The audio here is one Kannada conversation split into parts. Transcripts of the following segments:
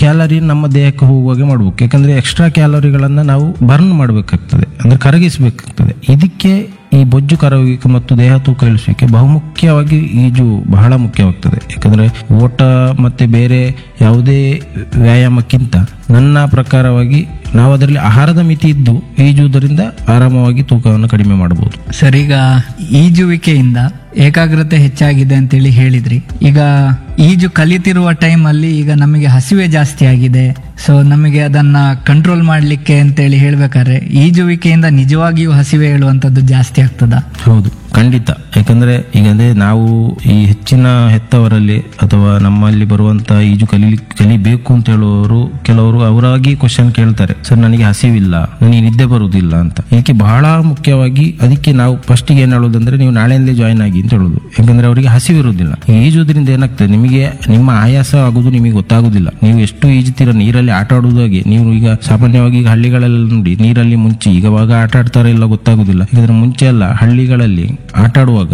ಕ್ಯಾಲರಿ ನಮ್ಮ ದೇಹಕ್ಕೆ ಹೋಗುವಾಗೆ ಮಾಡ್ಬೇಕು. ಯಾಕಂದ್ರೆ ಎಕ್ಸ್ಟ್ರಾ ಕ್ಯಾಲರಿಗಳನ್ನ ನಾವು ಬರ್ನ್ ಮಾಡಬೇಕಾಗ್ತದೆ, ಅಂದ್ರೆ ಕರಗಿಸಬೇಕಾಗ್ತದೆ. ಇದಕ್ಕೆ ಈ ಬೊಜ್ಜು ಕರಗುವಿಕೆ ಮತ್ತು ದೇಹ ತೂಕ ಇಳಿಸುವಿಕೆ ಬಹುಮುಖ್ಯವಾಗಿ ಈಜು ಬಹಳ ಮುಖ್ಯವಾಗ್ತದೆ. ಯಾಕಂದ್ರೆ ಓಟ ಮತ್ತೆ ಬೇರೆ ಯಾವುದೇ ವ್ಯಾಯಾಮಕ್ಕಿಂತ ನನ್ನ ಪ್ರಕಾರವಾಗಿ ನಾವು ಅದರಲ್ಲಿ ಆಹಾರದ ಮಿತಿ ಇದ್ದು ಈಜುವುದರಿಂದ ಆರಾಮವಾಗಿ ತೂಕವನ್ನು ಕಡಿಮೆ ಮಾಡಬಹುದು. ಸರ್, ಈಗ ಈಜುವಿಕೆಯಿಂದ ಏಕಾಗ್ರತೆ ಹೆಚ್ಚಾಗಿದೆ ಅಂತೇಳಿ ಹೇಳಿದ್ರಿ. ಈಗ ಈಜು ಕಲಿತಿರುವ ಟೈಮ್ ಅಲ್ಲಿ ಈಗ ನಮಗೆ ಹಸಿವೆ ಜಾಸ್ತಿ ಆಗಿದೆ. ಸೊ ನಮಗೆ ಅದನ್ನ ಕಂಟ್ರೋಲ್ ಮಾಡ್ಲಿಕ್ಕೆ ಅಂತೇಳಿ ಹೇಳ್ಬೇಕಾದ್ರೆ ಈಜುವಿಕೆಯಿಂದ ನಿಜವಾಗಿಯೂ ಹಸಿವೆ ಹೇಳುವಂತದ್ದು ಜಾಸ್ತಿ ಆಗ್ತದಾ? ಹೌದು, ಖಂಡಿತ. ಯಾಕಂದ್ರೆ ಈಗ ನಾವು ಈ ಹೆಚ್ಚಿನ ಹೆತ್ತವರಲ್ಲಿ ಅಥವಾ ನಮ್ಮಲ್ಲಿ ಬರುವಂತ ಈಜು ಕಲಿಬೇಕು ಅಂತ ಹೇಳುವವರು ಕೆಲವರು ಅವರಾಗಿ ಕ್ವಶನ್ ಕೇಳ್ತಾರೆ, ಸರ್ ನನಗೆ ಹಸಿವಿಲ್ಲ, ನನಗೆ ನಿದ್ದೆ ಬರುವುದಿಲ್ಲ ಅಂತ. ಇದಕ್ಕೆ ಬಹಳ ಮುಖ್ಯವಾಗಿ ಅದಕ್ಕೆ ನಾವು ಫಸ್ಟ್ ಏನ್ ಹೇಳೋದಂದ್ರೆ ನೀವು ನಾಳೆಯಿಂದಲೇ ಜಾಯಿನ್ ಆಗಿ ಅಂತ ಹೇಳುದು. ಯಾಕಂದ್ರೆ ಅವರಿಗೆ ಹಸಿವಿರುವುದಿಲ್ಲ. ಈಜುವುದರಿಂದ ಏನಾಗ್ತದೆ, ನಿಮಗೆ ನಿಮ್ಮ ಆಯಾಸ ಆಗುದು ನಿಮಗೆ ಗೊತ್ತಾಗುದಿಲ್ಲ. ನೀವು ಎಷ್ಟು ಈಜುತ್ತೀರ ನೀರಲ್ಲಿ ಆಟ ಆಡುವುದಾಗಿ, ನೀವು ಈಗ ಸಾಮಾನ್ಯವಾಗಿ ಈಗ ಹಳ್ಳಿಗಳೆಲ್ಲ ನೋಡಿ ನೀರಲ್ಲಿ ಮುಂಚೆ ಈಗವಾಗ ಆಟ ಆಡ್ತಾರೆ ಇಲ್ಲ ಗೊತ್ತಾಗುದಿಲ್ಲ. ಯಾಕಂದ್ರೆ ಮುಂಚೆ ಎಲ್ಲ ಹಳ್ಳಿಗಳಲ್ಲಿ ಆಟ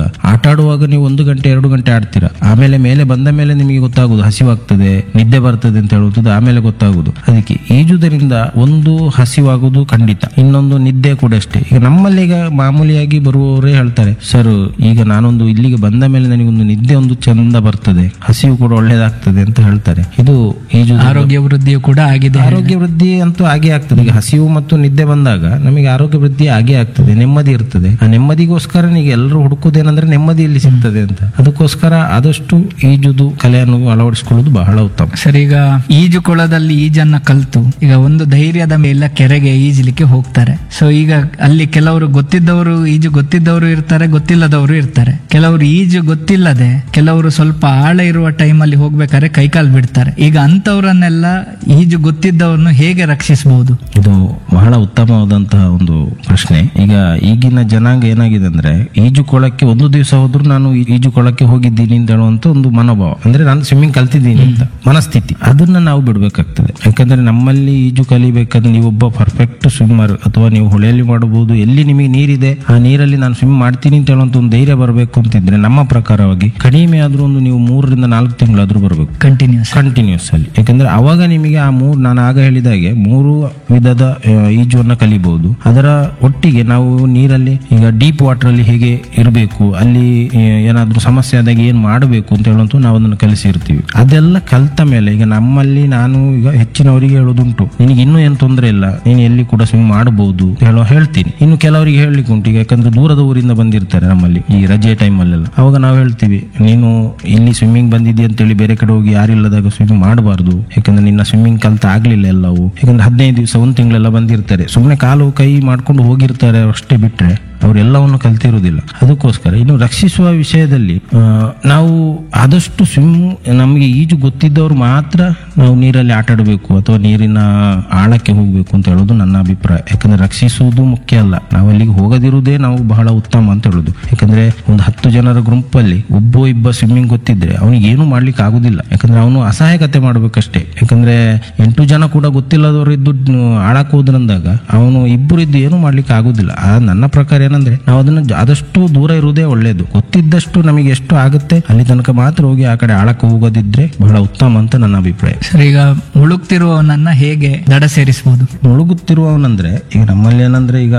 ಆಡುವಾಗ ನೀವು 1 ಗಂಟೆ 2 ಗಂಟೆ ಆಡ್ತೀರಾ. ಆಮೇಲೆ ಮೇಲೆ ಬಂದ ಮೇಲೆ ನಿಮಗೆ ಗೊತ್ತಾಗುದು ಹಸಿವಾಗ್ತದೆ, ನಿದ್ದೆ ಬರ್ತದೆ ಅಂತ ಹೇಳುವುದು ಆಮೇಲೆ ಗೊತ್ತಾಗುದು. ಅದಕ್ಕೆ ಈಜುವುದರಿಂದ ಒಂದು ಹಸಿವಾಗುವುದು ಖಂಡಿತ, ಇನ್ನೊಂದು ನಿದ್ದೆ ಕೂಡ ಅಷ್ಟೇ. ಈಗ ನಮ್ಮಲ್ಲಿ ಈಗ ಮಾಮೂಲಿಯಾಗಿ ಬರುವವರೇ ಹೇಳ್ತಾರೆ, ಸರ್ ಈಗ ನಾನೊಂದು ಇಲ್ಲಿಗೆ ಬಂದ ಮೇಲೆ ನನಗೊಂದು ನಿದ್ದೆ ಒಂದು ಚಂದ ಬರ್ತದೆ, ಹಸಿವು ಕೂಡ ಒಳ್ಳೇದಾಗ್ತದೆ ಅಂತ ಹೇಳ್ತಾರೆ. ಇದು ಈಜು ಆರೋಗ್ಯ ವೃದ್ಧಿಯು ಕೂಡ ಆಗಿದೆ. ಆರೋಗ್ಯ ವೃದ್ಧಿ ಅಂತೂ ಆಗೇ ಆಗ್ತದೆ. ಈಗ ಹಸಿವು ಮತ್ತು ನಿದ್ದೆ ಬಂದಾಗ ನಮಗೆ ಆರೋಗ್ಯ ವೃದ್ಧಿ ಆಗೇ ಆಗ್ತದೆ, ನೆಮ್ಮದಿ ಇರ್ತದೆ. ಆ ನೆಮ್ಮದಿಗೋಸ್ಕರ ಈಗ ಎಲ್ಲರೂ ಹುಡುಕುದೇನಂದ್ರೆ ನೆಮ್ಮದಿ ಇಲ್ಲಿ ಸಿಗ್ತದೆ ಅಂತ. ಅದಕ್ಕೋಸ್ಕರ ಆದಷ್ಟು ಈಜುದು ಕಲೆಯನ್ನು ಅಳವಡಿಸಿಕೊಳ್ಳುವುದು ಬಹಳ ಉತ್ತಮ. ಸರ್, ಈಗ ಈಜು ಕೊಳದಲ್ಲಿ ಈಜನ್ನ ಕಲ್ತು ಈಗ ಒಂದು ಧೈರ್ಯದ ಮೇಲೆ ಕೆರೆಗೆ ಈಜಲಿಕ್ಕೆ ಹೋಗ್ತಾರೆ. ಸೊ ಈಗ ಅಲ್ಲಿ ಕೆಲವರು ಈಜು ಗೊತ್ತಿದ್ದವರು ಇರ್ತಾರೆ, ಗೊತ್ತಿಲ್ಲದವರು ಇರ್ತಾರೆ. ಕೆಲವರು ಈಜು ಗೊತ್ತಿಲ್ಲದೆ, ಕೆಲವರು ಸ್ವಲ್ಪ ಆಳ ಇರುವ ಟೈಮ್ ಅಲ್ಲಿ ಹೋಗ್ಬೇಕಾದ್ರೆ ಕೈಕಾಲು ಬಿಡ್ತಾರೆ. ಈಗ ಅಂತವರನ್ನೆಲ್ಲ ಈಜು ಗೊತ್ತಿದ್ದವ್ರನ್ನು ಹೇಗೆ ರಕ್ಷಿಸಬಹುದು? ಇದು ಬಹಳ ಉತ್ತಮವಾದಂತಹ ಒಂದು ಪ್ರಶ್ನೆ. ಈಗ ಈಗಿನ ಜನಾಂಗ ಏನಾಗಿದೆ ಅಂದ್ರೆ ಈಜು ಕೊಳಕ್ಕೆ ಒಂದು ದಿವಸ ಹೋದ್ರು ನಾನು ಈಜು ಕೊಳಕ್ಕೆ ಹೋಗಿದ್ದೀನಿ ಅಂತ ಹೇಳುವಂತ ಒಂದು ಮನೋಭಾವ, ಅಂದ್ರೆ ನಾನು ಸ್ವಿಮ್ಮಿಂಗ್ ಕಲ್ತಿದ್ದೀನಿ ಅಂತ ಮನಸ್ಥಿತಿ, ಅದನ್ನ ನಾವು ಬಿಡ್ಬೇಕಾಗ್ತದೆ. ಯಾಕಂದ್ರೆ ನಮ್ಮಲ್ಲಿ ಈಜು ಕಲಿಬೇಕಾದ್ರೆ ನೀವೊಬ್ಬ ಪರ್ಫೆಕ್ಟ್ ಸ್ವಿಮ್ಮರ್ ಅಥವಾ ನೀವು ಹೊಳೆಯಲ್ಲಿ ಮಾಡಬಹುದು, ಎಲ್ಲಿ ನಿಮಗೆ ನೀರಿದೆ ಆ ನೀರಲ್ಲಿ ನಾನು ಸ್ವಿಮ್ ಮಾಡ್ತೀನಿ ಅಂತ ಹೇಳುವಂತ ಒಂದು ಧೈರ್ಯ ಬರಬೇಕು ಅಂತಿದ್ರೆ ನಮ್ಮ ಪ್ರಕಾರವಾಗಿ ಕಡಿಮೆ ಆದ್ರೂ ಒಂದು ನೀವು 3 ರಿಂದ 4 ತಿಂಗಳಾದ್ರೂ ಬರಬೇಕು ಕಂಟಿನ್ಯೂಸ್ ಅಲ್ಲಿ. ಯಾಕಂದ್ರೆ ಅವಾಗ ನಿಮಗೆ ನಾನು ಆಗ ಹೇಳಿದಾಗೆ 3 ವಿಧದ ಈಜುವನ್ನ ಕಲಿಬಹುದು. ಅದರ ಒಟ್ಟಿಗೆ ನಾವು ನೀರಲ್ಲಿ ಈಗ ಡೀಪ್ ವಾಟರ್ ಅಲ್ಲಿ ಹೇಗೆ ಇರಬೇಕು, ಅಲ್ಲಿ ಏನಾದ್ರೂ ಸಮಸ್ಯೆ ಆದಾಗ ಏನ್ ಮಾಡಬೇಕು ಅಂತ ಹೇಳುವಂತ ನಾವು ಅದನ್ನು ಕಲಿಸಿರ್ತೀವಿ. ಅದೆಲ್ಲ ಕಲ್ತ ಮೇಲೆ ಈಗ ನಮ್ಮಲ್ಲಿ ನಾನು ಈಗ ಹೆಚ್ಚಿನವರಿಗೆ ಹೇಳೋದುಂಟು, ನಿನಗೆ ಇನ್ನೂ ಏನ್ ತೊಂದರೆ ಇಲ್ಲ, ನೀನು ಎಲ್ಲಿ ಕೂಡ ಸ್ವಿಮ್ ಮಾಡಬಹುದು ಹೇಳ್ತೀನಿ. ಇನ್ನು ಕೆಲವರಿಗೆ ಹೇಳಲಿಕ್ಕೆ ಉಂಟು, ಈಗ ಯಾಕಂದ್ರೆ ದೂರದ ಊರಿಂದ ಬಂದಿರ್ತಾರೆ ನಮ್ಮಲ್ಲಿ ಈ ರಜೆ ಟೈಮ್ ಅಲ್ಲೆಲ್ಲ. ಅವಾಗ ನಾವು ಹೇಳ್ತೀವಿ, ನೀನು ಇಲ್ಲಿ ಸ್ವಿಮ್ಮಿಂಗ್ ಬಂದಿದ್ದಿ ಅಂತೇಳಿ ಬೇರೆ ಕಡೆ ಹೋಗಿ ಯಾರಿಲ್ಲದಾಗ ಸ್ವಿಮ್ಮಿಂಗ್ ಮಾಡಬಾರ್ದು. ಯಾಕಂದ್ರೆ ನಿನ್ನ ಸ್ವಿಮ್ಮಿಂಗ್ ಕಲ್ತ ಆಗ್ಲಿಲ್ಲ ಎಲ್ಲವೂ. ಯಾಕಂದ್ರೆ 15 ದಿವಸ 1 ತಿಂಗಳೆಲ್ಲ ಬಂದಿರ್ತಾರೆ, ಸುಮ್ಮನೆ ಕಾಲು ಕೈ ಮಾಡ್ಕೊಂಡು ಹೋಗಿರ್ತಾರೆ ಅಷ್ಟೇ, ಬಿಟ್ರೆ ಅವರೆಲ್ಲವನ್ನು ಕಲ್ತಿರುವುದಿಲ್ಲ. ಅದಕ್ಕೋಸ್ಕರ ಇನ್ನು ರಕ್ಷಿಸುವ ವಿಷಯದಲ್ಲಿ ನಾವು ಆದಷ್ಟು ನಮಗೆ ಈಜು ಗೊತ್ತಿದ್ದವರು ಮಾತ್ರ ನಾವು ನೀರಲ್ಲಿ ಆಟ ಆಡಬೇಕು ಅಥವಾ ನೀರಿನ ಆಳಕ್ಕೆ ಹೋಗ್ಬೇಕು ಅಂತ ಹೇಳೋದು ನನ್ನ ಅಭಿಪ್ರಾಯ. ಯಾಕಂದ್ರೆ ರಕ್ಷಿಸುವುದು ಮುಖ್ಯ ಅಲ್ಲ, ನಾವು ಅಲ್ಲಿಗೆ ಹೋಗದಿರುವುದೇ ನಾವು ಬಹಳ ಉತ್ತಮ ಅಂತ ಹೇಳುದು. ಯಾಕಂದ್ರೆ ಒಂದು 10 ಜನರ ಗ್ರೂಪಲ್ಲಿ ಇಬ್ಬ ಸ್ವಿಮ್ಮಿಂಗ್ ಗೊತ್ತಿದ್ರೆ ಅವನಿಗೆ ಏನು ಮಾಡ್ಲಿಕ್ಕೆ ಆಗುದಿಲ್ಲ. ಯಾಕಂದ್ರೆ ಅವನು ಅಸಹಾಯಕತೆ ಮಾಡ್ಬೇಕಷ್ಟೇ. ಯಾಕಂದ್ರೆ 8 ಜನ ಕೂಡ ಗೊತ್ತಿಲ್ಲದವರು ಇದ್ದು ಆಳಕ್ಕೆ ಹೋದ್ರಂದಾಗ ಅವನು ಇದ್ದು ಏನು ಮಾಡ್ಲಿಕ್ಕೆ ಆಗುದಿಲ್ಲ. ನನ್ನ ಪ್ರಕಾರ ಏನಂದ್ರೆ ನಾವು ಅದನ್ನ ಆದಷ್ಟು ದೂರ ಇರುವುದೇ ಒಳ್ಳೇದು. ಗೊತ್ತಿದ್ದಷ್ಟು ನಮಗೆ ಎಷ್ಟು ಆಗುತ್ತೆ ಅಲ್ಲಿ ತನಕ ಮಾತ್ರ ಹೋಗಿ ಆ ಕಡೆ ಆಳಕ್ಕೆ ಹೋಗೋದಿದ್ರೆ ಬಹಳ ಉತ್ತಮ ಅಂತ ನನ್ನ ಅಭಿಪ್ರಾಯ. ಸರ್, ಈಗ ಮುಳುಗ್ತಿರುವವನನ್ನ ಹೇಗೆ ದಡ ಸೇರಿಸಬಹುದು? ಮುಳುಗುತ್ತಿರುವವನಂದ್ರೆ ಈಗ ನಮ್ಮಲ್ಲಿ ಏನಂದ್ರೆ ಈಗ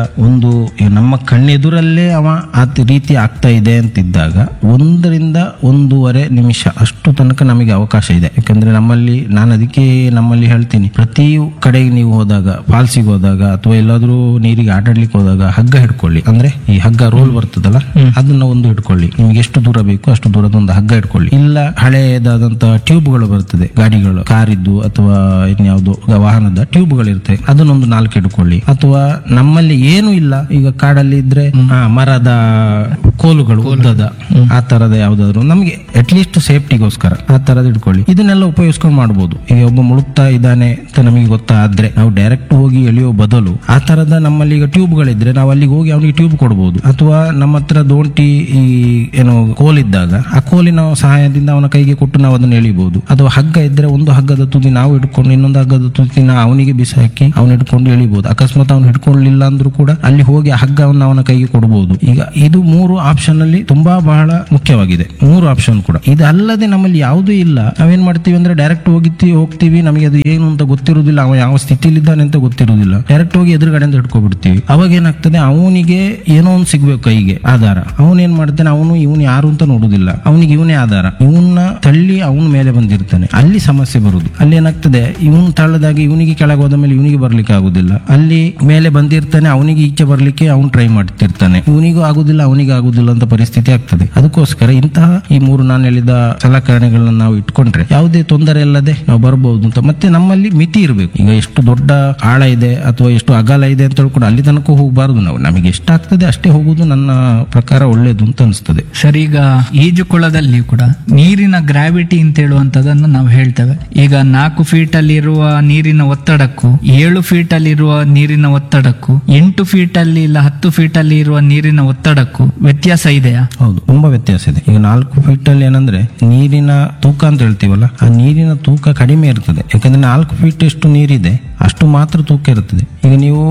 ನಮ್ಮ ಕಣ್ಣೆದುರಲ್ಲೇ ಅವ ಆ ರೀತಿ ಆಗ್ತಾ ಇದೆ ಅಂತಿದ್ದಾಗ 1 ರಿಂದ 1.5 ನಿಮಿಷ ಅಷ್ಟು ತನಕ ನಮಗೆ ಅವಕಾಶ ಇದೆ. ಯಾಕಂದ್ರೆ ನಾನು ಅದಕ್ಕೆ ನಮ್ಮಲ್ಲಿ ಹೇಳ್ತೀನಿ, ಪ್ರತಿ ಕಡೆಗೆ ನೀವು ಹೋದಾಗ, ಫಾಲ್ಸಿಗೆ ಹೋದಾಗ ಅಥವಾ ಎಲ್ಲಾದ್ರೂ ನೀರಿಗೆ ಆಟಾಡ್ಲಿಕ್ಕೆ ಹೋದಾಗ ಹಗ್ಗ ಹಿಡ್ಕೊಳ್ಳಿ. ಅಂದ್ರೆ ಈ ಹಗ್ಗ ರೋಲ್ ಬರ್ತದಲ್ಲ, ಅದನ್ನ ಒಂದು ಹಿಡ್ಕೊಳ್ಳಿ. ನಿಮ್ಗೆ ಎಷ್ಟು ದೂರ ಬೇಕು ಅಷ್ಟು ದೂರದ ಒಂದು ಹಗ್ಗ ಹಿಡ್ಕೊಳ್ಳಿ. ಇಲ್ಲ ಹಳೆಯದಾದಂತಹ ಟ್ಯೂಬ್ಗಳು ಬರ್ತದೆ, ಗಾಡಿಗಳು, ಕಾರಿದ್ದು ಅಥವಾ ಇನ್ಯಾವುದೋ ವಾಹನದ ಟ್ಯೂಬ್ಗಳು ಇರ್ತವೆ, ಅದನ್ನೊಂದು 4 ಹಿಡ್ಕೊಳ್ಳಿ. ಅಥವಾ ನಮ್ಮಲ್ಲಿ ಏನು ಇಲ್ಲ, ಈಗ ಕಾಡಲ್ಲಿ ಇದ್ರೆ ಮರದ ಕೋಲುಗಳು ಉದ್ದದ ಆ ತರದ ಯಾವ್ದಾದ್ರು ನಮ್ಗೆ ಅಟ್ಲೀಸ್ಟ್ ಸೇಫ್ಟಿಗೋಸ್ಕರ ಆ ತರದ ಇಟ್ಕೊಳ್ಳಿ. ಇದನ್ನೆಲ್ಲ ಉಪಯೋಗಿಸ್ಕೊಂಡು ಮಾಡ್ಬೋದು. ಈಗ ಒಬ್ಬ ಮುಳುಗ್ತಾ ಇದ್ದಾನೆ ಅಂತ ನಮಗೆ ಗೊತ್ತಾದ್ರೆ ನಾವು ಡೈರೆಕ್ಟ್ ಹೋಗಿ ಎಳೆಯೋ ಬದಲು ಆ ತರದ ನಮ್ಮಲ್ಲಿ ಈಗ ಟ್ಯೂಬ್ಗಳಿದ್ರೆ ನಾವು ಅಲ್ಲಿಗೆ ಹೋಗಿ ಅವನಿಗೆ ಟ್ಯೂಬ್ ಟ್ಯೂಬ್ ಕೊಡ್ಬೋದು, ಅಥವಾ ನಮ್ಮ ಹತ್ರ ದೋಂಟಿ ಈ ಏನು ಕೋಲಿದ್ದಾಗ ಆ ಕೋಲಿನ ಸಹಾಯದಿಂದ ಅವನ ಕೈಗೆ ಕೊಟ್ಟು ನಾವು ಅದನ್ನು ಎಳಿಬಹುದು. ಅಥವಾ ಹಗ್ಗ ಇದ್ರೆ ಒಂದು ಹಗ್ಗದ ತುದಿ ನಾವು ಹಿಡ್ಕೊಂಡು ಇನ್ನೊಂದು ಹಗ್ಗದ ತುದಿನ ಅವನಿಗೆ ಬಿಸಿ ಹಾಕಿ ಅವನು ಹಿಡ್ಕೊಂಡು ಎಳಿಬಹುದು. ಅಕಸ್ಮಾತ್ ಅವನು ಹಿಡ್ಕೊಳ್ಳಿಲ್ಲ ಅಂದ್ರೂ ಕೂಡ ಅಲ್ಲಿ ಹೋಗಿ ಆ ಹಗ್ಗವನ್ನು ಅವನ ಕೈಗೆ ಕೊಡಬಹುದು. ಈಗ ಇದು 3 ಆಪ್ಷನ್ ಅಲ್ಲಿ ತುಂಬಾ ಬಹಳ ಮುಖ್ಯವಾಗಿದೆ. 3 ಆಪ್ಷನ್ ಕೂಡ ಇದಲ್ಲದೆ ನಮ್ಮಲ್ಲಿ ಯಾವುದೂ ಇಲ್ಲ. ನಾವೇನ್ ಮಾಡ್ತೀವಿ ಅಂದ್ರೆ ಡೈರೆಕ್ಟ್ ಹೋಗ್ತೀವಿ, ನಮಗೆ ಅದು ಏನು ಅಂತ ಗೊತ್ತಿರುವುದಿಲ್ಲ, ಅವ ಯಾವ ಸ್ಥಿತಿಲಿದ್ದಾನೆ ಅಂತ ಗೊತ್ತಿರುವುದಿಲ್ಲ, ಡೈರೆಕ್ಟ್ ಹೋಗಿ ಎದುರುಗಡೆಯಿಂದ ಹಿಡ್ಕೊಬಿಡ್ತೀವಿ. ಅವಾಗ ಏನಾಗ್ತದೆ, ಅವನಿಗೆ ಏನೋ ಒಂದು ಸಿಗ್ಬೇಕು ಕೈಗೆ ಆಧಾರ. ಅವನೇನ್ ಮಾಡ್ತಾನೆ, ಇವನು ಯಾರು ಅಂತ ನೋಡುದಿಲ್ಲ, ಅವನಿಗೆ ಇವನೇ ಆಧಾರ. ಇವನ್ನ ತಳ್ಳಿ ಅವನ ಮೇಲೆ ಬಂದಿರ್ತಾನೆ, ಅಲ್ಲಿ ಸಮಸ್ಯೆ ಬರುದು. ಅಲ್ಲಿ ಏನಾಗ್ತದೆ, ಇವನು ತಳ್ಳದಾಗ ಇವನಿಗೆ ಕೆಳಗೆ ಹೋದ ಮೇಲೆ ಇವನಿಗೆ ಬರ್ಲಿಕ್ಕೆ ಆಗುದಿಲ್ಲ, ಅಲ್ಲಿ ಮೇಲೆ ಬಂದಿರ್ತಾನೆ, ಅವನಿಗೆ ಈಚೆ ಬರ್ಲಿಕ್ಕೆ ಅವನು ಟ್ರೈ ಮಾಡ್ತಿರ್ತಾನೆ, ಇವನಿಗೂ ಆಗುದಿಲ್ಲ ಅವನಿಗೆ ಆಗುದಿಲ್ಲ ಅಂತ ಪರಿಸ್ಥಿತಿ ಆಗ್ತದೆ. ಅದಕ್ಕೋಸ್ಕರ ಇಂತಹ ಈ 3 ನಾನು ಹೇಳಿದ ಸಲಕರಣೆಗಳನ್ನ ನಾವು ಇಟ್ಕೊಂಡ್ರೆ ಯಾವುದೇ ತೊಂದರೆ ಇಲ್ಲದೆ ನಾವು ಬರಬಹುದು ಅಂತ. ಮತ್ತೆ ನಮ್ಮಲ್ಲಿ ಮಿತಿ ಇರಬೇಕು. ಈಗ ಎಷ್ಟು ದೊಡ್ಡ ಆಳ ಇದೆ ಅಥವಾ ಎಷ್ಟು ಅಗಲ ಇದೆ ಅಂತ ಹೇಳ್ಕೊಂಡು ಅಲ್ಲಿ ತನಕ ಹೋಗಬಾರದು. ನಾವು ನಮಗೆ ಎಷ್ಟಾಗ್ತದೆ ಅಷ್ಟೇ ಹೋಗುದು ನನ್ನ ಪ್ರಕಾರ ಒಳ್ಳೇದು ಅಂತ ಅನಿಸ್ತದೆ. ಸರ್, ಈಗ ಈಜುಕೊಳದಲ್ಲಿ ಕೂಡ ನೀರಿನ ಗ್ರಾವಿಟಿ ಅಂತ ಹೇಳುವಂತದನ್ನು ನಾವು ಹೇಳ್ತೇವೆ. ಈಗ 4 ಫೀಟ್ ಅಲ್ಲಿರುವ ನೀರಿನ ಒತ್ತಡಕ್ಕೂ 7 ಫೀಟ್ ಅಲ್ಲಿರುವ ನೀರಿನ ಒತ್ತಡಕ್ಕೂ 8 ಫೀಟ್ ಅಲ್ಲಿ ಇಲ್ಲ 10 ಫೀಟ್ ಅಲ್ಲಿ ಇರುವ ನೀರಿನ ಒತ್ತಡಕ್ಕೂ ವ್ಯತ್ಯಾಸ ಇದೆಯಾ? ಹೌದು, ತುಂಬಾ ವ್ಯತ್ಯಾಸ ಇದೆ. ಈಗ 4 ಫೀಟ್ ಅಲ್ಲಿ ಏನಂದ್ರೆ ನೀರಿನ ತೂಕ ಅಂತ ಹೇಳ್ತೀವಲ್ಲ, ಆ ನೀರಿನ ತೂಕ ಕಡಿಮೆ ಇರ್ತದೆ. ಯಾಕಂದ್ರೆ 4 ಫೀಟ್ ಎಷ್ಟು ನೀರಿದೆ ಅಷ್ಟು ಮಾತ್ರ ತೂಕ ಇರ್ತದೆ. ಈಗ ನೀವು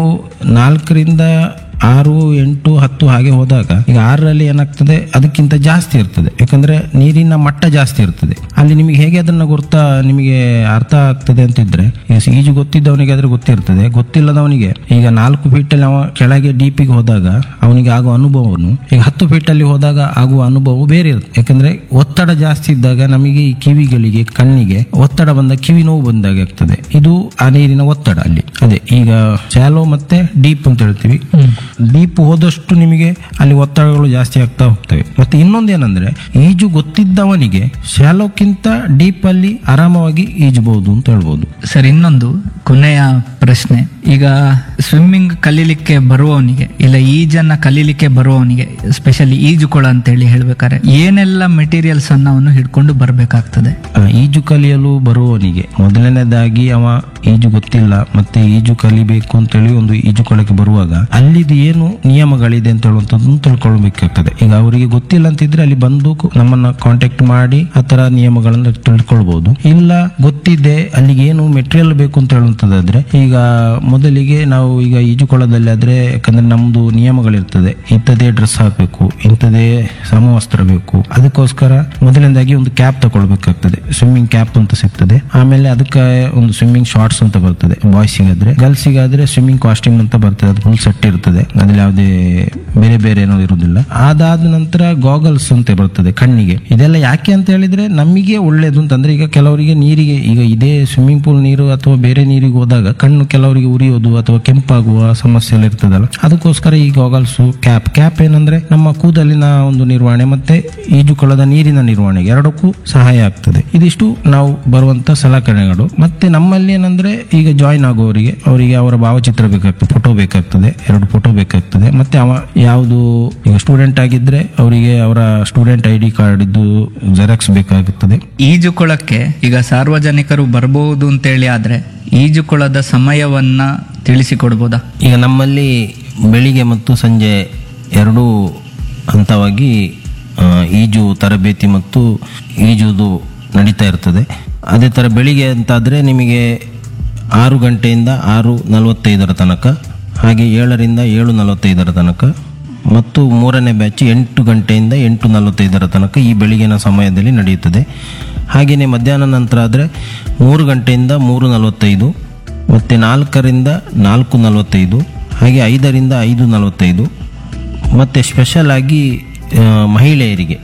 4ರಿಂದ 6, 8, 10 ಹಾಗೆ ಹೋದಾಗ ಈಗ 6ರಲ್ಲಿ ಏನಾಗ್ತದೆ, ಅದಕ್ಕಿಂತ ಜಾಸ್ತಿ ಇರ್ತದೆ. ಯಾಕಂದ್ರೆ ನೀರಿನ ಮಟ್ಟ ಜಾಸ್ತಿ ಇರ್ತದೆ. ಅಲ್ಲಿ ನಿಮಗೆ ಹೇಗೆ ಅದನ್ನ ನಿಮಗೆ ಅರ್ಥ ಆಗ್ತದೆ ಅಂತಿದ್ರೆ, ಈಜು ಗೊತ್ತಿದ್ದವನಿಗೆ ಆದ್ರೆ ಗೊತ್ತಿರ್ತದೆ, ಗೊತ್ತಿಲ್ಲದವನಿಗೆ ಈಗ 4 ಫೀಟ್ ಅಲ್ಲಿ ಅವ ಕೆಳಗೆ ಡೀಪಿಗೆ ಹೋದಾಗ ಅವನಿಗೆ ಆಗುವ ಅನುಭವನು ಈಗ 10 ಫೀಟ್ ಅಲ್ಲಿ ಹೋದಾಗ ಆಗುವ ಅನುಭವ ಬೇರೆ ಇರುತ್ತೆ. ಯಾಕಂದ್ರೆ ಒತ್ತಡ ಜಾಸ್ತಿ ಇದ್ದಾಗ ನಮಗೆ ಈ ಕಿವಿಗಳಿಗೆ, ಕಣ್ಣಿಗೆ ಒತ್ತಡ ಬಂದ ಕಿವಿ ನೋವು ಬಂದಾಗ ಆಗ್ತದೆ. ಇದು ಆ ನೀರಿನ ಒತ್ತಡ ಅಲ್ಲಿ. ಅದೇ ಈಗ ಶಾಲೋ ಮತ್ತೆ ಡೀಪ್ ಅಂತ ಹೇಳ್ತೀವಿ. ಡೀಪ್ ಹೋದಷ್ಟು ನಿಮಗೆ ಅಲ್ಲಿ ಒತ್ತಡಗಳು ಜಾಸ್ತಿ ಆಗ್ತಾ ಹೋಗ್ತವೆ. ಮತ್ತೆ ಇನ್ನೊಂದೇನಂದ್ರೆ, ಈಜು ಗೊತ್ತಿದ್ದವನಿಗೆ ಶಾಲೋಕ್ಕಿಂತ ಡೀಪ್ ಅಲ್ಲಿ ಆರಾಮವಾಗಿ ಈಜಬಹುದು ಅಂತ ಹೇಳ್ಬೋದು. ಸರ್, ಇನ್ನೊಂದು ಕೊನೆಯ ಪ್ರಶ್ನೆ. ಈಗ ಸ್ವಿಮ್ಮಿಂಗ್ ಕಲೀಲಿಕ್ಕೆ ಬರುವವನಿಗೆ ಇಲ್ಲ ಈಜನ್ನ ಕಲೀಲಿಕ್ಕೆ ಬರುವವನಿಗೆ, ಸ್ಪೆಷಲಿ ಈಜುಕೊಳ ಅಂತ ಹೇಳಿ ಹೇಳ್ಬೇಕಾದ್ರೆ ಏನೆಲ್ಲ ಮೆಟೀರಿಯಲ್ಸ್ ಅನ್ನ ಅವನು ಹಿಡ್ಕೊಂಡು ಬರ್ಬೇಕಾಗ್ತದೆ? ಈಜು ಕಲಿಯಲು ಬರುವವನಿಗೆ ಮೊದಲನೇದಾಗಿ ಅವ ಈಜು ಗೊತ್ತಿಲ್ಲ ಮತ್ತೆ ಈಜು ಕಲಿಬೇಕು ಅಂತೇಳಿ ಒಂದು ಈಜುಕೊಳಕ್ಕೆ ಬರುವಾಗ ಅಲ್ಲಿದು ಏನು ನಿಯಮಗಳಿದೆ ಅಂತ ಹೇಳುವಂಥದ್ದನ್ನು ತಿಳ್ಕೊಳ್ಬೇಕಾಗ್ತದೆ. ಈಗ ಅವರಿಗೆ ಗೊತ್ತಿಲ್ಲ ಅಂತಿದ್ರೆ ಅಲ್ಲಿ ಬಂದು ನಮ್ಮನ್ನ ಕಾಂಟ್ಯಾಕ್ಟ್ ಮಾಡಿ ಆ ತರ ನಿಯಮಗಳನ್ನ ತಿಳ್ಕೊಳ್ಬಹುದು. ಇಲ್ಲ ಗೊತ್ತಿದೆ ಅಲ್ಲಿಗೆ ಏನು ಮೆಟೀರಿಯಲ್ ಬೇಕು ಅಂತ ಹೇಳುವಂತದ್ದಾದ್ರೆ, ಈಗ ಮೊದಲಿಗೆ ನಾವು ಈಗ ಈಜುಕೊಳದಲ್ಲಿ ಆದ್ರೆ, ಯಾಕಂದ್ರೆ ನಮ್ದು ನಿಯಮಗಳಿರ್ತದೆ, ಇಂಥದೇ ಡ್ರೆಸ್ ಹಾಕ್ಬೇಕು, ಇಂಥದೇ ಸಮವಸ್ತ್ರ ಬೇಕು. ಅದಕ್ಕೋಸ್ಕರ ಮೊದಲನೇದಾಗಿ ಒಂದು ಕ್ಯಾಪ್ ತಗೊಳ್ಬೇಕಾಗ್ತದೆ, ಸ್ವಿಮ್ಮಿಂಗ್ ಕ್ಯಾಪ್ ಅಂತ ಸಿಗ್ತದೆ. ಆಮೇಲೆ ಅದಕ್ಕೆ ಒಂದು ಸ್ವಿಮ್ಮಿಂಗ್ ಶಾರ್ಟ್ಸ್ ಅಂತ ಬರ್ತದೆ ಬಾಯ್ಸಿಗಾದ್ರೆ. ಗರ್ಲ್ಸಿಗಾದ್ರೆ ಸ್ವಿಮ್ಮಿಂಗ್ ಕಾಸ್ಟ್ಯೂಮ್ ಅಂತ ಬರ್ತದೆ, ಅದು ಫುಲ್ ಸೆಟ್ ಇರ್ತದೆ, ಅದ್ರಲ್ಲಿ ಯಾವುದೇ ಬೇರೆ ಬೇರೆ ಏನೋ ಇರುವುದಿಲ್ಲ. ಅದಾದ ನಂತರ ಗಾಗಲ್ಸ್ ಅಂತ ಬರ್ತದೆ ಕಣ್ಣಿಗೆ. ಇದೆಲ್ಲ ಯಾಕೆ ಅಂತ ಹೇಳಿದ್ರೆ ನಮಗೆ ಒಳ್ಳೇದು ಅಂತಂದ್ರೆ, ಈಗ ಕೆಲವರಿಗೆ ನೀರಿಗೆ, ಈಗ ಇದೇ ಸ್ವಿಮ್ಮಿಂಗ್ ಪೂಲ್ ನೀರು ಅಥವಾ ಬೇರೆ ನೀರಿಗೆ ಹೋದಾಗ ಕಣ್ಣು ಕೆಲವರಿಗೆ ಉರಿಯೋದು ಅಥವಾ ಕೆಂಪಾಗುವ ಸಮಸ್ಯೆ ಎಲ್ಲ ಇರ್ತದಲ್ಲ, ಅದಕ್ಕೋಸ್ಕರ ಈ ಗಾಗಲ್ಸ್, ಕ್ಯಾಪ್ ಏನಂದ್ರೆ ನಮ್ಮ ಕೂದಲಿನ ಒಂದು ನಿರ್ವಹಣೆ ಮತ್ತೆ ಈಜುಕೊಳದ ನೀರಿನ ನಿರ್ವಹಣೆಗೆ ಎರಡಕ್ಕೂ ಸಹಾಯ ಆಗ್ತದೆ. ಇದಿಷ್ಟು ನಾವು ಬರುವಂತ ಸಲಕರಣೆಗಳು. ಮತ್ತೆ ನಮ್ಮಲ್ಲಿ ಏನಂದ್ರೆ, ಈಗ ಜಾಯಿನ್ ಆಗುವವರಿಗೆ ಅವರಿಗೆ ಅವರ ಭಾವಚಿತ್ರ ಬೇಕಾಗ್ತದೆ, ಫೋಟೋ ಬೇಕಾಗ್ತದೆ, 2 ಫೋಟೋ ಬೇಕಾಗ್ತದೆ. ಮತ್ತೆ ಅವ ಯಾವುದು ಈಗ ಸ್ಟೂಡೆಂಟ್ ಆಗಿದ್ರೆ ಅವರಿಗೆ ಅವರ ಸ್ಟೂಡೆಂಟ್ ID ಕಾರ್ಡ್ ಇದ್ದು ಜೆರಾಕ್ಸ್ ಬೇಕಾಗುತ್ತದೆ. ಈಜುಕೊಳಕ್ಕೆ ಈಗ ಸಾರ್ವಜನಿಕರು ಬರಬಹುದು ಅಂತೇಳಿ ಆದ್ರೆ ಈಜುಕೊಳದ ಸಮಯವನ್ನ ತಿಳಿಸಿಕೊಡ್ಬೋದಾ? ಈಗ ನಮ್ಮಲ್ಲಿ ಬೆಳಿಗ್ಗೆ ಮತ್ತು ಸಂಜೆ 2 ಹಂತವಾಗಿ ಈಜು ತರಬೇತಿ ಮತ್ತು ಈಜುದು ನಡೀತಾ ಇರ್ತದೆ. ಅದೇ ಥರ ಬೆಳಿಗ್ಗೆ ಅಂತಾದರೆ ನಿಮಗೆ 6 ಗಂಟೆಯಿಂದ 6:45 ತನಕ, ಹಾಗೆ 7ರಿಂದ 7:45 ತನಕ, ಮತ್ತು 3ನೇ ಬ್ಯಾಚ್ 8 ಗಂಟೆಯಿಂದ 8:45 ತನಕ ಈ ಬೆಳಗಿನ ಸಮಯದಲ್ಲಿ ನಡೆಯುತ್ತದೆ. ಹಾಗೆಯೇ ಮಧ್ಯಾಹ್ನ ನಂತರ ಆದರೆ 3 ಗಂಟೆಯಿಂದ 3:45, ಮತ್ತು 4ರಿಂದ 4:45, ಹಾಗೆ 5ರಿಂದ 5:45, ಮತ್ತು ಸ್ಪೆಷಲ್ ಆಗಿ ಮಹಿಳೆಯರಿಗೆ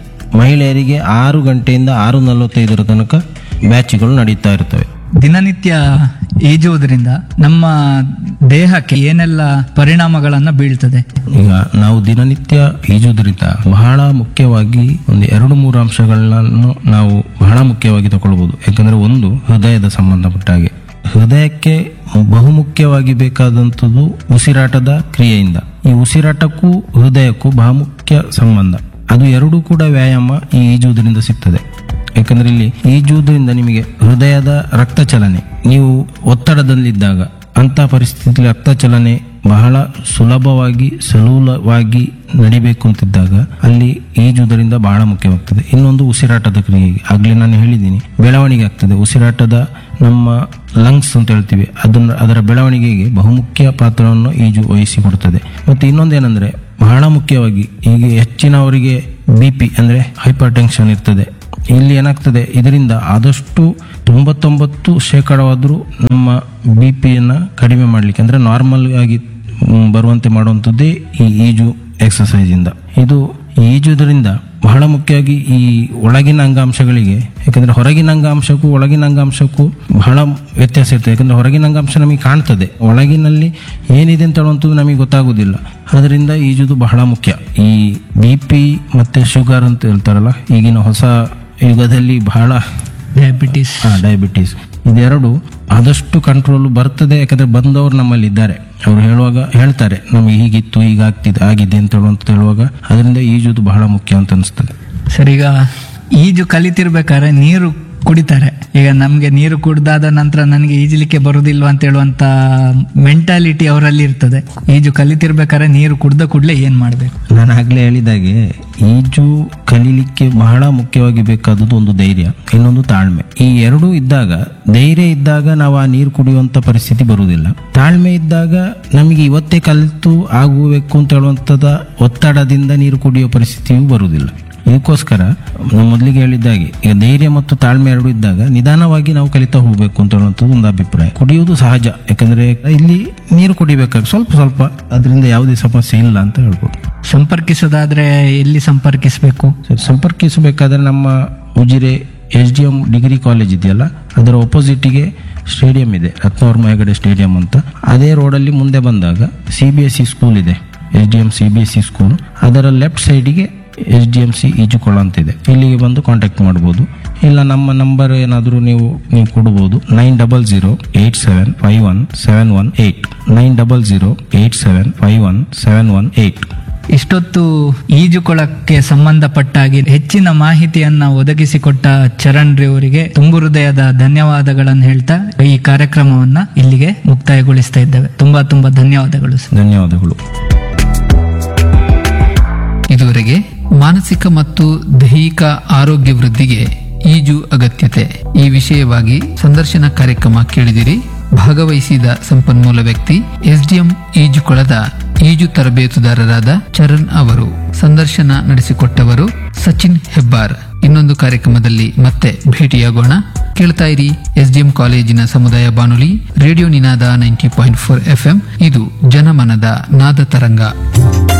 6 ಗಂಟೆಯಿಂದ 6:45 ತನಕ ಬ್ಯಾಚ್ಗಳು ನಡೀತಾ ಇರ್ತವೆ. ದಿನನಿತ್ಯ ಈಜುವುದರಿಂದ ನಮ್ಮ ದೇಹಕ್ಕೆ ಏನೆಲ್ಲ ಪರಿಣಾಮಗಳನ್ನ ಬೀಳ್ತದೆ? ಈಗ ನಾವು ದಿನನಿತ್ಯ ಈಜುವುದರಿಂದ ಬಹಳ ಮುಖ್ಯವಾಗಿ ಒಂದು 2-3 ಅಂಶಗಳನ್ನು ನಾವು ಬಹಳ ಮುಖ್ಯವಾಗಿ ತಗೊಳ್ಬಹುದು. ಯಾಕಂದ್ರೆ ಒಂದು, ಹೃದಯದ ಸಂಬಂಧಪಟ್ಟ ಹಾಗೆ ಹೃದಯಕ್ಕೆ ಬಹುಮುಖ್ಯವಾಗಿ ಬೇಕಾದಂಥದ್ದು ಉಸಿರಾಟದ ಕ್ರಿಯೆಯಿಂದ. ಈ ಉಸಿರಾಟಕ್ಕೂ ಹೃದಯಕ್ಕೂ ಬಹುಮುಖ್ಯ ಸಂಬಂಧ. ಅದು ಎರಡೂ ಕೂಡ ವ್ಯಾಯಾಮ ಈ ಈಜುವುದರಿಂದ ಸಿಗ್ತದೆ. ಯಾಕಂದ್ರೆ ಇಲ್ಲಿ ಈಜುವುದರಿಂದ ನಿಮಗೆ ಹೃದಯದ ರಕ್ತ ಚಲನೆ, ನೀವು ಒತ್ತಡದಲ್ಲಿದ್ದಾಗ ಅಂತ ಪರಿಸ್ಥಿತಿಯಲ್ಲಿ ರಕ್ತ ಚಲನೆ ಬಹಳ ಸುಲಭವಾಗಿ ಸಲೂಲವಾಗಿ ನಡಿಬೇಕು ಅಂತಿದ್ದಾಗ ಅಲ್ಲಿ ಈಜುವುದರಿಂದ ಬಹಳ ಮುಖ್ಯವಾಗ್ತದೆ. ಇನ್ನೊಂದು ಉಸಿರಾಟದ ಕ್ರಿಯೆಗೆ, ಆಗ್ಲೇ ನಾನು ಹೇಳಿದ್ದೀನಿ, ಬೆಳವಣಿಗೆ ಆಗ್ತದೆ. ಉಸಿರಾಟದ ನಮ್ಮ ಲಂಗ್ಸ್ ಅಂತ ಹೇಳ್ತೀವಿ, ಅದರ ಬೆಳವಣಿಗೆಗೆ ಬಹುಮುಖ್ಯ ಪಾತ್ರವನ್ನು ಈಜು ವಹಿಸಿಕೊಡ್ತದೆ. ಮತ್ತೆ ಇನ್ನೊಂದೇನೆಂದ್ರೆ ಬಹಳ ಮುಖ್ಯವಾಗಿ ಈಗ ಹೆಚ್ಚಿನವರಿಗೆ BP ಅಂದ್ರೆ ಹೈಪರ್ ಟೆನ್ಷನ್ ಇರ್ತದೆ. ಇಲ್ಲಿ ಏನಾಗ್ತದೆ, ಇದರಿಂದ ಆದಷ್ಟು 99% ನಮ್ಮ BP ಕಡಿಮೆ ಮಾಡ್ಲಿಕ್ಕೆ ಅಂದ್ರೆ ನಾರ್ಮಲ್ ಆಗಿ ಬರುವಂತೆ ಮಾಡುವಂಥದ್ದೇ ಈ ಈಜು ಎಕ್ಸಸೈಸ್ ಇಂದ. ಇದು ಈಜುವುದರಿಂದ ಬಹಳ ಮುಖ್ಯವಾಗಿ ಈ ಒಳಗಿನ ಅಂಗಾಂಶಗಳಿಗೆ, ಯಾಕಂದ್ರೆ ಹೊರಗಿನ ಅಂಗಾಂಶಕ್ಕೂ ಒಳಗಿನ ಅಂಗಾಂಶಕ್ಕೂ ಬಹಳ ವ್ಯತ್ಯಾಸ ಇರ್ತದೆ. ಯಾಕಂದ್ರೆ ಹೊರಗಿನ ಅಂಗಾಂಶ ನಮಗೆ ಕಾಣ್ತದೆ, ಒಳಗಿನಲ್ಲಿ ಏನಿದೆ ಅಂತ ಹೇಳುವಂಥದ್ದು ನಮಗೆ ಗೊತ್ತಾಗುವುದಿಲ್ಲ. ಅದರಿಂದ ಈಜುದು ಬಹಳ ಮುಖ್ಯ. ಈ BP ಮತ್ತೆ ಶುಗರ್ ಅಂತ ಹೇಳ್ತಾರಲ್ಲ, ಈಗಿನ ಹೊಸ ಯುಗದಲ್ಲಿ ಬಹಳ ಡಯಾಬಿಟೀಸ್ ಇದೆರಡು ಆದಷ್ಟು ಕಂಟ್ರೋಲ್ ಬರ್ತದೆ. ಯಾಕಂದ್ರೆ ಬಂದವರು ನಮ್ಮಲ್ಲಿ ಇದ್ದಾರೆ, ಅವರು ಹೇಳ್ತಾರೆ ನಮಗೆ ಹೀಗಿತ್ತು, ಈಗ ಆಗಿದೆ ಅಂತ ಹೇಳುವಾಗ ಅದರಿಂದ ಈಜುದು ಬಹಳ ಮುಖ್ಯ ಅಂತ ಅನಿಸ್ತದೆ. ಸರ್, ಈಗ ಈಜು ಕಲಿತಿರ್ಬೇಕಾದ್ರೆ ನೀರು ಕುಡಿತಾರೆ. ಈಗ ನಮ್ಗೆ ನೀರು ಕುಡ್ದಾದ ನಂತರ ನನಗೆ ಈಜಲಿಕ್ಕೆ ಬರುದಿಲ್ವಾ ಅಂತ ಹೇಳುವಂತ ಮೆಂಟಾಲಿಟಿ ಅವರಲ್ಲಿ ಇರ್ತದೆ. ಈಜು ಕಲಿತಿರ್ಬೇಕಾದ್ರೆ ನೀರು ಕುಡ್ದ ಕೂಡಲೇ ಏನ್ ಮಾಡ್ಬೇಕು? ನಾನು ಆಗ್ಲೇ ಹೇಳಿದಾಗೆ ಈಜು ಕಲೀಲಿಕ್ಕೆ ಬಹಳ ಮುಖ್ಯವಾಗಿ ಬೇಕಾದದ್ದು ಒಂದು ಧೈರ್ಯ, ಇನ್ನೊಂದು ತಾಳ್ಮೆ. ಈ ಎರಡೂ ಇದ್ದಾಗ, ಧೈರ್ಯ ಇದ್ದಾಗ ನಾವು ಆ ನೀರು ಕುಡಿಯುವಂತ ಪರಿಸ್ಥಿತಿ ಬರುವುದಿಲ್ಲ. ತಾಳ್ಮೆ ಇದ್ದಾಗ ನಮಗೆ ಇವತ್ತೇ ಕಲಿತು ಆಗಬೇಕು ಅಂತ ಹೇಳುವಂತದ ಒತ್ತಡದಿಂದ ನೀರು ಕುಡಿಯುವ ಪರಿಸ್ಥಿತಿಯೂ ಬರುವುದಿಲ್ಲ. ಇದಕ್ಕೋಸ್ಕರ ನಾವು ಮೊದಲಿಗೆ ಹೇಳಿದ್ದಾಗೆ ಈಗ ಧೈರ್ಯ ಮತ್ತು ತಾಳ್ಮೆ ಎರಡು ಇದ್ದಾಗ ನಿಧಾನವಾಗಿ ನಾವು ಕಲಿತಾ ಹೋಗ್ಬೇಕು ಅಂತ ಹೇಳುವಂಥದ್ದು ಒಂದು ಅಭಿಪ್ರಾಯ. ಕುಡಿಯುವುದು ಸಹಜ, ಯಾಕಂದ್ರೆ ಇಲ್ಲಿ ನೀರು ಕುಡಿಬೇಕಾಗ ಸ್ವಲ್ಪ ಸ್ವಲ್ಪ, ಅದರಿಂದ ಯಾವುದೇ ಸಮಸ್ಯೆ ಇಲ್ಲ ಅಂತ ಹೇಳ್ಬೋದು. ಸಂಪರ್ಕಿಸೋದಾದ್ರೆ ಎಲ್ಲಿ ಸಂಪರ್ಕಿಸಬೇಕು? ಸಂಪರ್ಕಿಸಬೇಕಾದ್ರೆ ನಮ್ಮ ಉಜಿರೆ SDM ಡಿಗ್ರಿ ಕಾಲೇಜ್ ಇದೆಯಲ್ಲ, ಅದರ ಒಪೋಸಿಟ್ಗೆ ಸ್ಟೇಡಿಯಂ ಇದೆ, ರತ್ನವರ್ಮ ಹೆಗಡೆ ಸ್ಟೇಡಿಯಂ ಅಂತ. ಅದೇ ರೋಡಲ್ಲಿ ಮುಂದೆ ಬಂದಾಗ CBSE ಸ್ಕೂಲ್ ಇದೆ, SDM CBSE ಸ್ಕೂಲ್. ಅದರ ಲೆಫ್ಟ್ ಸೈಡಿಗೆ SDMC ಈಜುಕೊಳ ಅಂತಿದೆ. ಇಲ್ಲಿಗೆ ಬಂದು ಕಾಂಟ್ಯಾಕ್ಟ್ ಮಾಡ್ಬೋದು. ಇಲ್ಲ ನಮ್ಮ ನಂಬರ್ ಏನಾದರೂ ನೀವು ಕೊಡ್ಬೋದು, 9008751718 9008751718. ಇಷ್ಟೊತ್ತು ಈಜುಕೊಳಕ್ಕೆ ಸಂಬಂಧಪಟ್ಟಾಗಿ ಹೆಚ್ಚಿನ ಮಾಹಿತಿಯನ್ನ ಒದಗಿಸಿಕೊಟ್ಟ ಚರಣ್ ರೇ ಅವರಿಗೆ ತುಂಬು ಹೃದಯದ ಧನ್ಯವಾದಗಳನ್ನು ಹೇಳ್ತಾ ಈ ಕಾರ್ಯಕ್ರಮವನ್ನ ಇಲ್ಲಿಗೆ ಮುಕ್ತಾಯಗೊಳಿಸ್ತಾ ಇದ್ದೇವೆ. ತುಂಬಾ ತುಂಬಾ ಧನ್ಯವಾದಗಳು ಸರ್. ಧನ್ಯವಾದಗಳು. ಇದುವರೆಗೆ ಮಾನಸಿಕ ಮತ್ತು ದೈಹಿಕ ಆರೋಗ್ಯ ವೃದ್ಧಿಗೆ ಈಜು ಅಗತ್ಯತೆ ಈ ವಿಷಯವಾಗಿ ಸಂದರ್ಶನ ಕಾರ್ಯಕ್ರಮ ಕೇಳಿದಿರಿ. ಭಾಗವಹಿಸಿದ ಸಂಪನ್ಮೂಲ ವ್ಯಕ್ತಿ SDM ಈಜುಕೊಳದ ಈಜು ತರಬೇತುದಾರರಾದ ಚರಣ್ ಅವರು. ಸಂದರ್ಶನ ನಡೆಸಿಕೊಟ್ಟವರು ಸಚಿನ್ ಹೆಬ್ಬಾರ್. ಇನ್ನೊಂದು ಕಾರ್ಯಕ್ರಮದಲ್ಲಿ ಮತ್ತೆ ಭೇಟಿಯಾಗೋಣ. ಕೇಳ್ತಾ ಇರಿ SDM ಕಾಲೇಜಿನ ಸಮುದಾಯ ಬಾನುಲಿ ರೇಡಿಯೋ ನಿನಾದ 90.4 FM. ಇದು ಜನಮನದ ನಾದ ತರಂಗ.